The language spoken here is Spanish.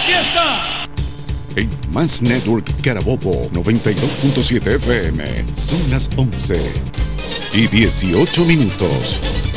aquí está. En Más Network Carabobo 92.7 FM son las 11:18.